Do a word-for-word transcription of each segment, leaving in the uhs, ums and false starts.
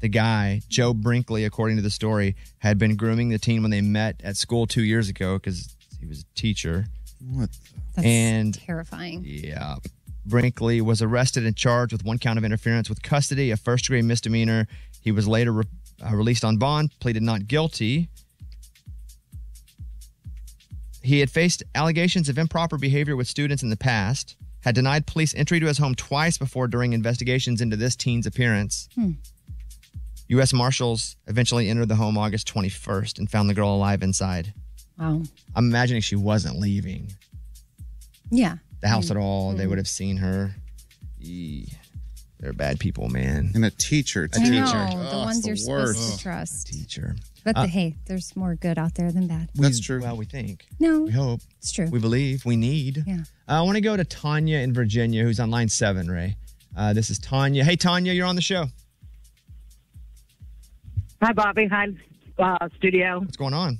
the guy, Joe Brinkley, according to the story, had been grooming the teen when they met at school two years ago because he was a teacher. What? That's and terrifying. Yeah. Brinkley was arrested and charged with one count of interference with custody, a first-degree misdemeanor. He was later re- uh, released on bond, pleaded not guilty. He had faced allegations of improper behavior with students in the past, had denied police entry to his home twice before during investigations into this teen's appearance. Hmm. U S Marshals eventually entered the home August twenty-first and found the girl alive inside. Wow. I'm imagining she wasn't leaving Yeah. the house at all. Mm-hmm. They would have seen her. Eee. They're bad people, man. And a teacher. A I teacher. know, the Oh, ones it's the you're supposed worst. to trust. Teacher. But Uh, the, hey, there's more good out there than bad. That's true. Well, we think. No, We hope. it's true. We believe. We need. Yeah. Uh, I want to go to Tanya in Virginia, who's on line seven, Ray. Uh, this is Tanya. Hey, Tanya, you're on the show. Hi, Bobby. Hi, uh, studio. What's going on?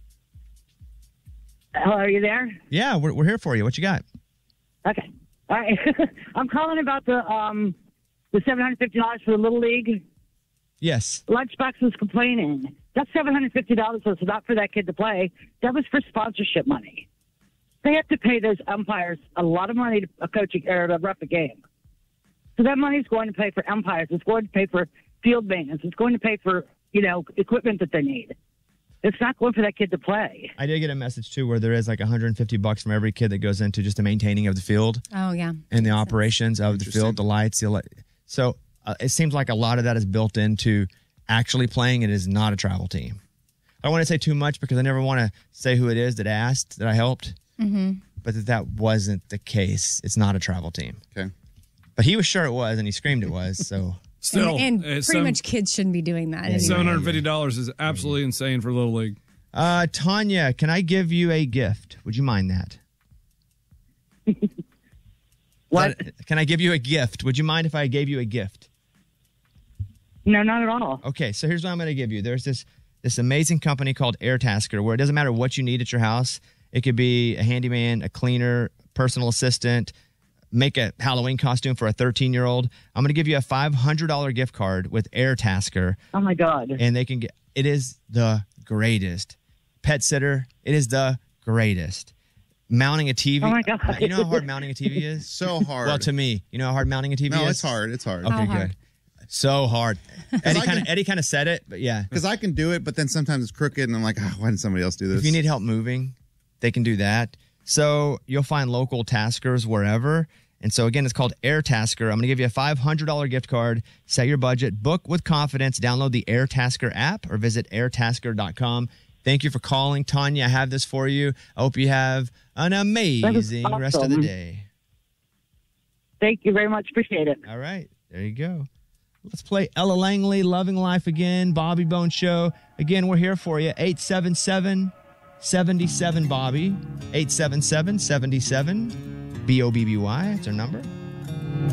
Hello, are you there? Yeah, we're, we're here for you. What you got? Okay. All right. I'm calling about the um the seven hundred fifty dollars for the Little League. Yes. Lunchbox was complaining. That seven hundred fifty dollars was not for that kid to play. That was for sponsorship money. They have to pay those umpires a lot of money to a coaching or to ref a game. So that money is going to pay for umpires. It's going to pay for field maintenance. It's going to pay for, you know, equipment that they need. It's not going for that kid to play. I did get a message, too, where there is like one hundred fifty bucks from every kid that goes into just the maintaining of the field Oh, yeah. and the operations of the field, the lights. The ele- so uh, it seems like a lot of that is built into actually playing. It is not a travel team. I don't want to say too much because I never want to say who it is that asked, that I helped. Mm-hmm. But that, that wasn't the case. It's not a travel team. Okay. But he was sure it was, and he screamed it was, so... Still, and, and uh, pretty seven- much kids shouldn't be doing that. Yeah, anyway. seven hundred fifty dollars is absolutely insane for Little League. Uh, Tanya, can I give you a gift? Would you mind that? What? That- can I give you a gift? Would you mind if I gave you a gift? No, not at all. Okay, so here's what I'm going to give you. There's this this amazing company called Airtasker where it doesn't matter what you need at your house. It could be a handyman, a cleaner, personal assistant, make a Halloween costume for a thirteen-year-old. I'm going to give you a five hundred dollars gift card with Airtasker. Oh, my God. And they can get, it is the greatest. Pet sitter, it is the greatest. Mounting a T V. Oh, my God. You know how hard mounting a T V is? So hard. Well, to me, you know how hard mounting a T V no, is? it's hard. It's hard. Okay, How hard? good. So hard. Eddie I kind of can- Eddie kind of said it, but yeah. Because I can do it, but then sometimes it's crooked, and I'm like, oh, why didn't somebody else do this? If you need help moving, they can do that. So you'll find local taskers wherever. And so again, it's called Airtasker. I'm going to give you a five hundred dollars gift card. Set your budget. Book with confidence. Download the Airtasker app or visit airtasker dot com. Thank you for calling, Tanya. I have this for you. I hope you have an amazing awesome. rest of the day. Thank you very much. Appreciate it. All right. There you go. Let's play Ella Langley, Loving Life again, Bobby Bone Show. Again, we're here for you. eight seven seven, seven seven, Bobby. eight seven seven, seven seven, B O B B Y. That's our number.